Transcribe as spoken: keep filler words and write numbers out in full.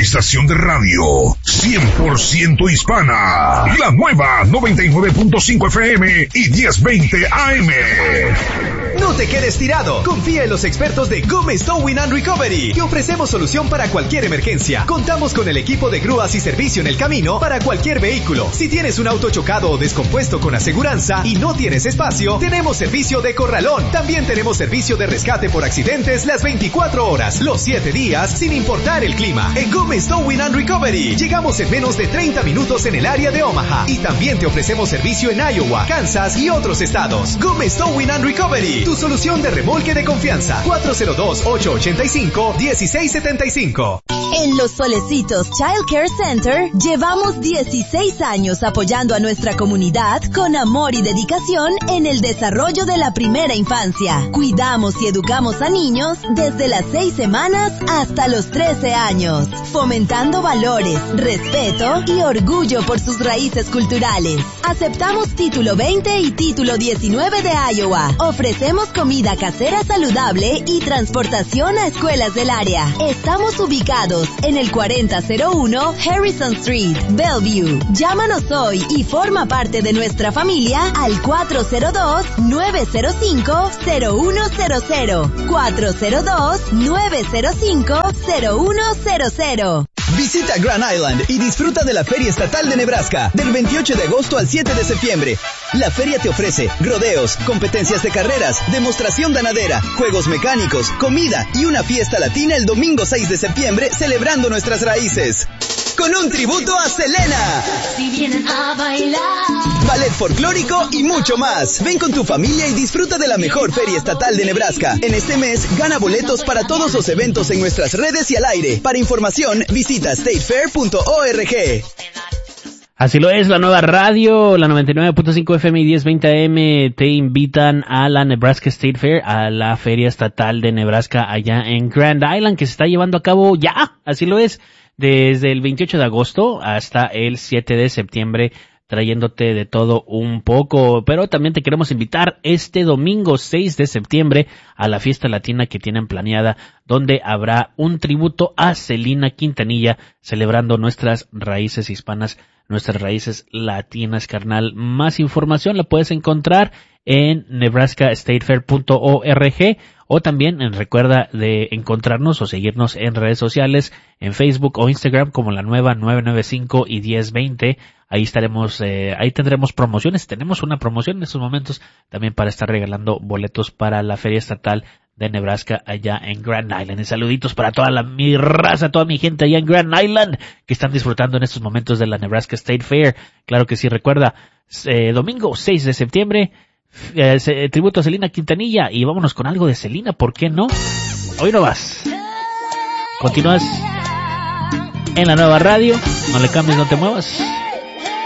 estación de radio cien por ciento hispana. La nueva noventa y nueve punto cinco F M y diez veinte A M. No te quedes tirado. Confía en los expertos de Gómez Towing and Recovery, que ofrecemos solución para cualquier emergencia. Contamos con el equipo de grúas y servicio en el camino para cualquier vehículo. Si tienes un auto chocado o descompuesto con aseguranza y no tienes espacio, tenemos servicio de corralón. También tenemos servicio de rescate por accidentes las veinticuatro horas, los siete días, sin importar el clima. En Gómez Towing and Recovery llegamos en menos de treinta minutos en el área de Omaha. Y también te ofrecemos servicio en Iowa, Kansas y otros estados. Gómez Towing and Recovery, tu solución de remolque de confianza. cuatro cero dos, ocho ocho cinco, uno seis siete cinco. En Los Solecitos Child Care Center llevamos dieciséis años apoyando a nuestra comunidad con amor y dedicación en el desarrollo de la primera infancia. Cuidamos y educamos a niños desde las seis semanas hasta los trece años, fomentando valores, respeto y orgullo por sus raíces culturales. Aceptamos título veinte y título diecinueve de Iowa. Ofrecemos comida casera saludable y transportación a escuelas del área. Estamos ubicados en el cuarenta cero uno Harrison Street, Bellevue. Llámanos hoy y forma parte de nuestra familia al cuatro cero dos, nueve cero cinco, cero uno cero cero. cuatro cero dos, nueve cero cinco, cero uno cero cero. Visita Grand Island y disfruta de la Feria Estatal de Nebraska del veintiocho de agosto al siete de septiembre. La feria te ofrece rodeos, competencias de carreras, demostración ganadera, juegos mecánicos, comida y una fiesta latina el domingo seis de septiembre celebrando nuestras raíces. Con un tributo a Selena. Si vienen a bailar. Ballet folclórico y mucho más. Ven con tu familia y disfruta de la mejor feria estatal de Nebraska. En este mes, gana boletos para todos los eventos en nuestras redes y al aire. Para información, visita state fair punto org. Así lo es, la nueva radio, la noventa y nueve punto cinco F M y diez veinte A M te invitan a la Nebraska State Fair, a la Feria Estatal de Nebraska allá en Grand Island, que se está llevando a cabo ya, así lo es, desde el veintiocho de agosto hasta el siete de septiembre, trayéndote de todo un poco, pero también te queremos invitar este domingo seis de septiembre a la fiesta latina que tienen planeada, donde habrá un tributo a Celina Quintanilla, celebrando nuestras raíces hispanas, nuestras raíces latinas, carnal. Más información la puedes encontrar en nebraska state fair punto org o también en, recuerda de encontrarnos o seguirnos en redes sociales, en Facebook o Instagram como la nueva nueve nueve cinco y diez veinte. Ahí estaremos, eh, ahí tendremos promociones. Tenemos una promoción en estos momentos también para estar regalando boletos para la Feria Estatal de Nebraska allá en Grand Island. Y saluditos para toda la, mi raza, toda mi gente allá en Grand Island que están disfrutando en estos momentos de la Nebraska State Fair. Claro que sí, recuerda, eh, domingo seis de septiembre, eh, eh, tributo a Celina Quintanilla, y vámonos con algo de Celina, ¿por qué no? Hoy no vas. Continúas en la nueva radio, no le cambies, no te muevas.